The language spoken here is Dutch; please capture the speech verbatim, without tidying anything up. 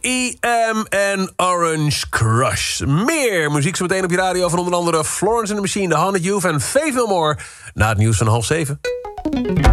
E M en Orange Crush. Meer muziek zo meteen op je radio van onder andere Florence and the Machine, The Haunted Youth en Faith No More. Na het nieuws van half zeven.